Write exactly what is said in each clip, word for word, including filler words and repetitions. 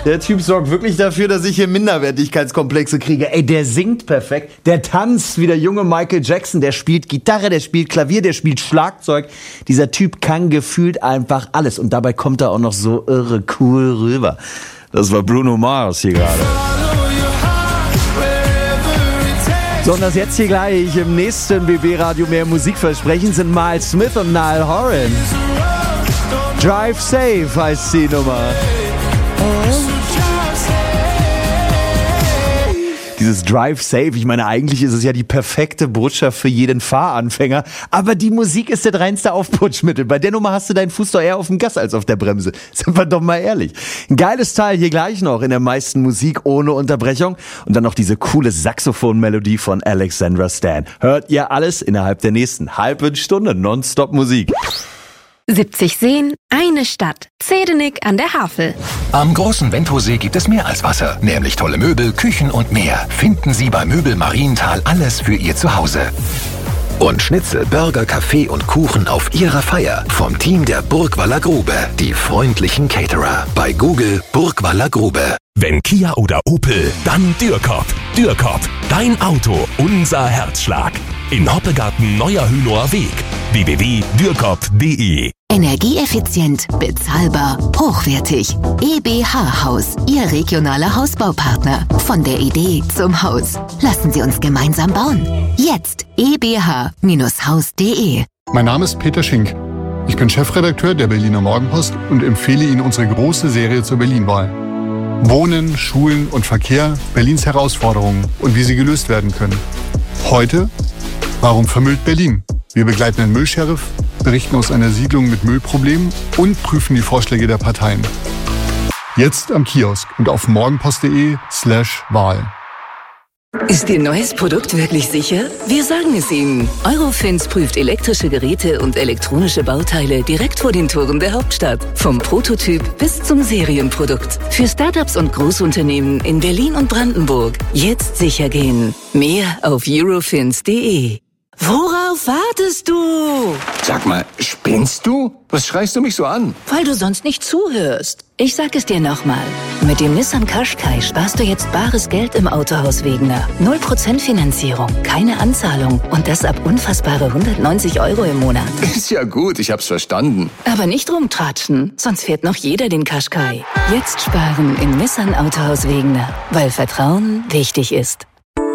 Der Typ sorgt wirklich dafür, dass ich hier Minderwertigkeitskomplexe kriege. Ey, der singt perfekt, der tanzt wie der junge Michael Jackson, der spielt Gitarre, der spielt Klavier, der spielt Schlagzeug. Dieser Typ kann gefühlt einfach alles und dabei kommt er auch noch so irre cool rüber. Das war Bruno Mars hier gerade. So, und das jetzt hier gleich im nächsten B B-Radio mehr Musikversprechen sind Miles Smith und Niall Horan. Drive Safe heißt die Nummer. Dieses Drive Safe, ich meine, eigentlich ist es ja die perfekte Botschaft für jeden Fahranfänger, aber die Musik ist das reinste Aufputschmittel. Bei der Nummer hast du deinen Fuß doch eher auf dem Gas als auf der Bremse. Sind wir doch mal ehrlich. Ein geiles Teil hier gleich noch in der meisten Musik ohne Unterbrechung und dann noch diese coole Saxophon-Melodie von Alexandra Stan. Hört ihr alles innerhalb der nächsten halben Stunde Nonstop Musik. siebzig Seen, eine Stadt. Zedenik an der Havel. Am großen Wendhosee gibt es mehr als Wasser, nämlich tolle Möbel, Küchen und mehr. Finden Sie bei Möbel Marienthal alles für Ihr Zuhause. Und Schnitzel, Burger, Kaffee und Kuchen auf Ihrer Feier vom Team der Burgwaller Grube. Die freundlichen Caterer. Bei Google Burgwaller Grube. Wenn Kia oder Opel, dann Dürkop. Dürkop, dein Auto, unser Herzschlag. In Hoppegarten Neuer Hünower Weg. w w w punkt dürkop punkt d e. Energieeffizient, bezahlbar, hochwertig. E B H Haus, Ihr regionaler Hausbaupartner. Von der Idee zum Haus. Lassen Sie uns gemeinsam bauen. Jetzt e b h Bindestrich haus punkt d e. Mein Name ist Peter Schink. Ich bin Chefredakteur der Berliner Morgenpost und empfehle Ihnen unsere große Serie zur Berlin-Wahl. Wohnen, Schulen und Verkehr, Berlins Herausforderungen und wie sie gelöst werden können. Heute, warum vermüllt Berlin? Wir begleiten den Müllsheriff, berichten aus einer Siedlung mit Müllproblemen und prüfen die Vorschläge der Parteien. Jetzt am Kiosk und auf morgenpost.de slash Wahl. Ist Ihr neues Produkt wirklich sicher? Wir sagen es Ihnen. Eurofins prüft elektrische Geräte und elektronische Bauteile direkt vor den Toren der Hauptstadt. Vom Prototyp bis zum Serienprodukt. Für Startups und Großunternehmen in Berlin und Brandenburg. Jetzt sicher gehen. Mehr auf eurofins punkt de. Worauf wartest du? Sag mal, spinnst du? Was schreist du mich so an? Weil du sonst nicht zuhörst. Ich sag es dir nochmal. Mit dem Nissan Qashqai sparst du jetzt bares Geld im Autohaus Wegener. null Prozent Finanzierung, keine Anzahlung und das ab unfassbare hundertneunzig Euro im Monat. Ist ja gut, ich hab's verstanden. Aber nicht rumtratschen, sonst fährt noch jeder den Qashqai. Jetzt sparen im Nissan Autohaus Wegener, weil Vertrauen wichtig ist.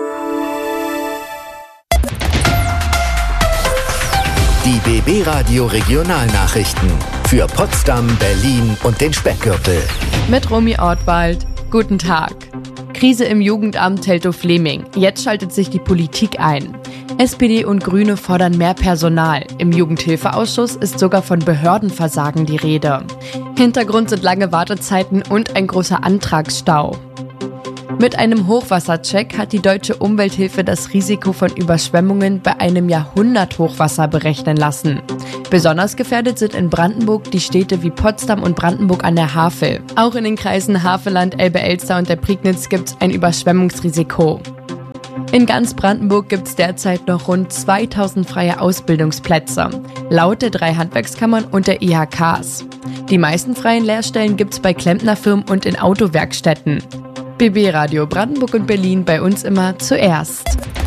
Die B B-Radio Regionalnachrichten für Potsdam, Berlin und den Speckgürtel. Mit Romy Ortwald. Guten Tag. Krise im Jugendamt Teltow-Fleming. Jetzt schaltet sich die Politik ein. S P D und Grüne fordern mehr Personal. Im Jugendhilfeausschuss ist sogar von Behördenversagen die Rede. Hintergrund sind lange Wartezeiten und ein großer Antragsstau. Mit einem Hochwassercheck hat die Deutsche Umwelthilfe das Risiko von Überschwemmungen bei einem Jahrhunderthochwasser berechnen lassen. Besonders gefährdet sind in Brandenburg die Städte wie Potsdam und Brandenburg an der Havel. Auch in den Kreisen Havelland, Elbe-Elster und der Prignitz gibt es ein Überschwemmungsrisiko. In ganz Brandenburg gibt es derzeit noch rund zweitausend freie Ausbildungsplätze, laut der drei Handwerkskammern und der I H Ks. Die meisten freien Lehrstellen gibt es bei Klempnerfirmen und in Autowerkstätten. B B-Radio Brandenburg und Berlin bei uns immer zuerst.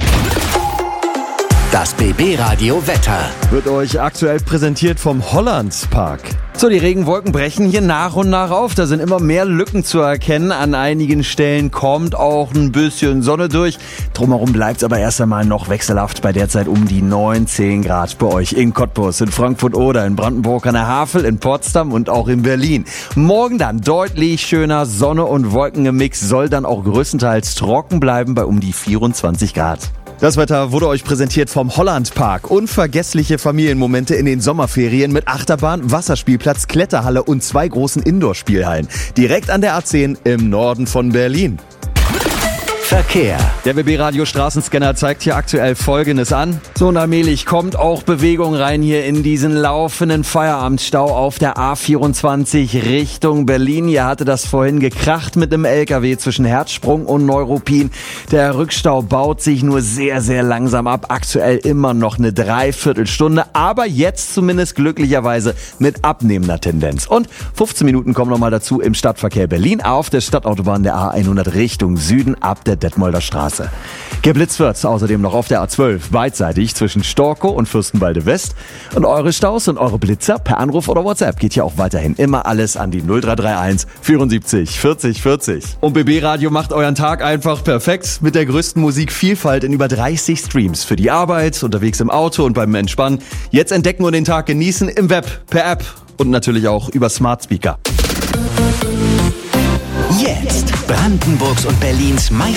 Das B B-Radio Wetter wird euch aktuell präsentiert vom Hollandspark. So, die Regenwolken brechen hier nach und nach auf. Da sind immer mehr Lücken zu erkennen. An einigen Stellen kommt auch ein bisschen Sonne durch. Drumherum bleibt es aber erst einmal noch wechselhaft bei derzeit um die neunzehn Grad bei euch in Cottbus, in Frankfurt oder in Brandenburg an der Havel, in Potsdam und auch in Berlin. Morgen dann deutlich schöner, Sonne und Wolken im Mix, soll dann auch größtenteils trocken bleiben bei um die vierundzwanzig Grad. Das Wetter wurde euch präsentiert vom Hollandpark. Unvergessliche Familienmomente in den Sommerferien mit Achterbahn, Wasserspielplatz, Kletterhalle und zwei großen Indoor-Spielhallen. Direkt an der A zehn im Norden von Berlin. Verkehr. Der B B Radio Straßenscanner zeigt hier aktuell Folgendes an. So und allmählich kommt auch Bewegung rein hier in diesen laufenden Feierabendstau auf der A vierundzwanzig Richtung Berlin. Hier hatte das vorhin gekracht mit einem L K W zwischen Herzsprung und Neuruppin. Der Rückstau baut sich nur sehr, sehr langsam ab. Aktuell immer noch eine Dreiviertelstunde, aber jetzt zumindest glücklicherweise mit abnehmender Tendenz. Und fünfzehn Minuten kommen nochmal dazu im Stadtverkehr Berlin auf der Stadtautobahn der A hundert Richtung Süden ab der Detmolder Straße. Geblitzt wird's außerdem noch auf der A zwölf beidseitig zwischen Storkow und Fürstenwalde West. Und eure Staus und eure Blitzer per Anruf oder WhatsApp geht hier auch weiterhin immer alles an die null drei drei eins vierundsiebzig vierzig vierzig. Und B B Radio macht euren Tag einfach perfekt mit der größten Musikvielfalt in über dreißig Streams für die Arbeit, unterwegs im Auto und beim Entspannen. Jetzt entdecken und den Tag genießen im Web, per App und natürlich auch über Smart Speaker. Jetzt Brandenburgs und Berlins